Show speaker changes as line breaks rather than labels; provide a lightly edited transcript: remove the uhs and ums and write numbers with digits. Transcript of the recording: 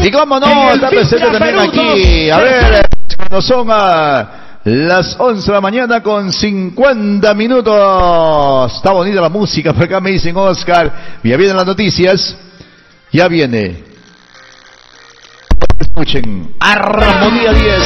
Y cómo no, está presente también aquí. A ver, cuando son las 11 de la mañana con 50 minutos. Está bonita la música, por acá me dicen Oscar. Ya vienen las noticias. Ya viene. Escuchen, Armonía 10.